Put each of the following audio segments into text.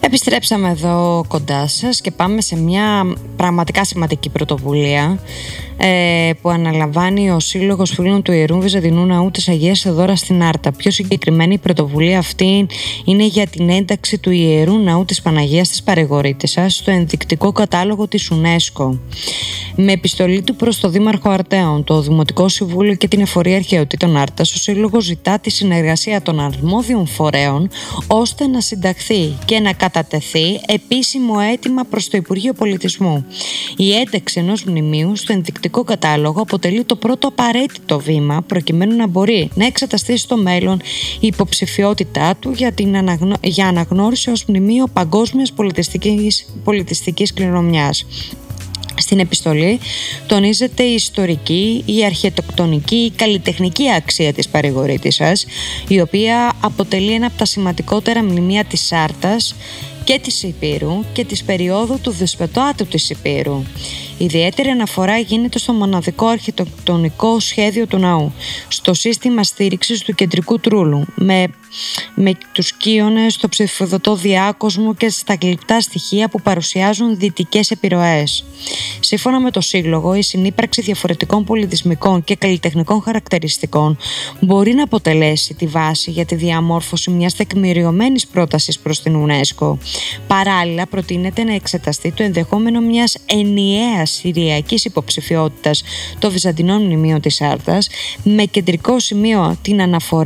Επιστρέψαμε εδώ κοντά σας και πάμε σε μια πραγματικά σημαντική πρωτοβουλία που αναλαμβάνει ο Σύλλογος Φίλων του Ιερού Βυζαντινού Ναού της Αγίας Θεοδόρας στην Άρτα. Πιο συγκεκριμένη η πρωτοβουλία αυτή είναι για την ένταξη του Ιερού Ναού της Παναγίας της Παρηγορήτισσας στο ενδεικτικό κατάλογο της UNESCO. Με επιστολή του προς το Δήμαρχο Αρτέων, το Δημοτικό Συμβούλιο και την Εφορία Αρχαιοτήτων Άρτας, ο Σύλλογος ζητά τη συνεργασία των αρμόδιων φορέων ώστε να συνταχθεί και να κατατεθεί επίσημο αίτημα προς το Υπουργείο Πολιτισμού. Η ένταξη ενός μνημείου στο ενδεικτικό κατάλογο αποτελεί το πρώτο απαραίτητο βήμα προκειμένου να μπορεί να εξεταστεί στο μέλλον η υποψηφιότητά του για αναγνώριση ως μνημείο παγκόσμιας πολιτιστικής κληρονομιάς. Στην επιστολή τονίζεται η ιστορική, η αρχιτεκτονική, η καλλιτεχνική αξία της Παρηγορήτισσας, η οποία αποτελεί ένα από τα σημαντικότερα μνημεία της Άρτας και της Ηπείρου και της περίοδου του Δεσποτάτου της Ηπείρου. Ιδιαίτερη αναφορά γίνεται στο μοναδικό αρχιτεκτονικό σχέδιο του ναού, στο σύστημα στήριξης του κεντρικού τρούλου, με τους κύονες, το ψηφοδοτό διάκοσμο και στα γλυπτά στοιχεία που παρουσιάζουν δυτικές επιρροές. Σύμφωνα με το Σύλλογο, η συνύπαρξη διαφορετικών πολιτισμικών και καλλιτεχνικών χαρακτηριστικών μπορεί να αποτελέσει τη βάση για τη διαμόρφωση μιας τεκμηριωμένης πρότασης προς την UNESCO. Παράλληλα, προτείνεται να εξεταστεί το ενδεχόμενο μιας ενιαίας συριακής υποψηφιότητας των Βυζαντινών μνημείων της Άρτας, με κεντρικό σημείο την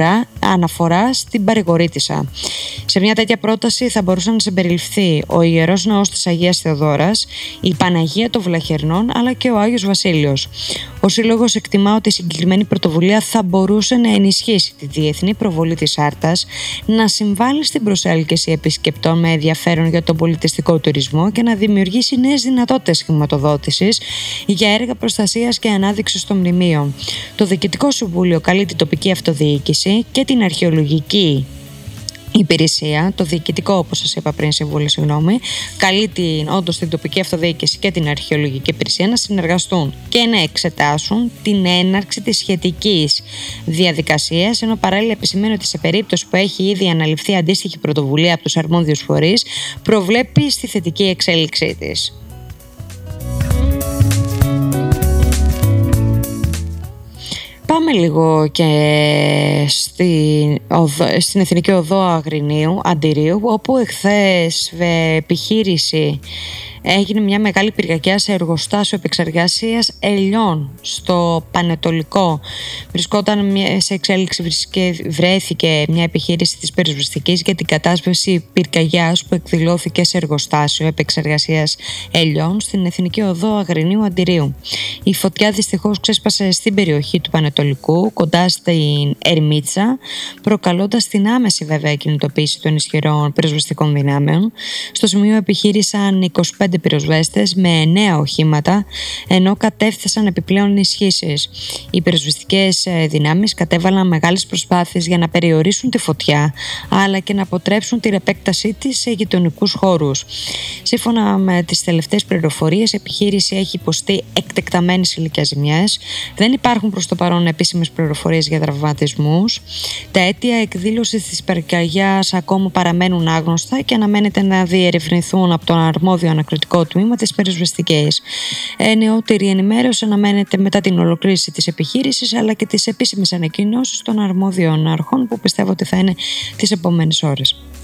αναφορά στην Παρηγορήτισσα. Σε μια τέτοια πρόταση θα μπορούσε να συμπεριληφθεί ο Ιερός Ναός της Αγίας Θεοδόρας, η Παναγία των Βλαχερνών αλλά και ο Άγιος Βασίλειος. Ο Σύλλογος εκτιμά ότι η συγκεκριμένη πρωτοβουλία θα μπορούσε να ενισχύσει τη διεθνή προβολή της Άρτας, να συμβάλλει στην προσέλκυση επισκεπτών με ενδιαφέρον για τον πολιτιστικό τουρισμό και να δημιουργήσει νέες δυνατότητες χρηματοδότησης για έργα προστασίας και ανάδειξης των μνημείων. Το Διοικητικό Συμβούλιο καλεί την τοπική αυτοδιοίκηση και την αρχαιολογική υπηρεσία, το διοικητικό, όπως σας είπα πριν, συμβούλιο, καλεί την τοπική αυτοδιοίκηση και την αρχαιολογική υπηρεσία να συνεργαστούν και να εξετάσουν την έναρξη της σχετικής διαδικασίας, ενώ παράλληλα επισημαίνει ότι σε περίπτωση που έχει ήδη αναλυφθεί αντίστοιχη πρωτοβουλία από τους αρμόδιους φορείς, προβλέπει στη θετική εξέλιξή της. Πάμε λίγο και στην Εθνική Οδό Αντιρίου, όπου εχθές επιχείρηση έγινε μια μεγάλη πυρκαγιά σε εργοστάσιο επεξεργασίας ελιών στο Πανετολικό. Βρισκόταν σε εξέλιξη, βρέθηκε μια επιχείρηση της πυροσβεστικής για την κατάσβεση πυρκαγιάς που εκδηλώθηκε σε εργοστάσιο επεξεργασίας ελιών στην Εθνική Οδό Αγρινίου Αντιρίου. Η φωτιά δυστυχώς ξέσπασε στην περιοχή του Πανετολικού, κοντά στην Ερμίτσα, προκαλώντας την άμεση βέβαια κινητοποίηση των ισχυρών πυροσβεστικών δυνάμεων. Στο σημείο επιχείρησαν 25 πυροσβέστες με 9 οχήματα, ενώ κατέφθασαν επιπλέον ενισχύσεις. Οι πυροσβεστικές δυνάμεις κατέβαλαν μεγάλες προσπάθειες για να περιορίσουν τη φωτιά, αλλά και να αποτρέψουν την επέκτασή της σε γειτονικούς χώρους. Σύμφωνα με τις τελευταίες πληροφορίες, η επιχείρηση έχει υποστεί εκτεκταμένες υλικές ζημιές. Δεν υπάρχουν προς το παρόν επίσημες πληροφορίες για τραυματισμούς. Τα αίτια εκδήλωσης της πυρκαγιάς ακόμα παραμένουν άγνωστα και αναμένεται να διερευνηθούν από τον αρμόδιο ανακριτικό τμήμα της πυροσβεστικής. Νεότερη ενημέρωση αναμένεται μετά την ολοκλήρωση της επιχείρησης, αλλά και τις επίσημες ανακοινώσεις των αρμόδιων αρχών, που πιστεύω ότι θα είναι τις επόμενες ώρες.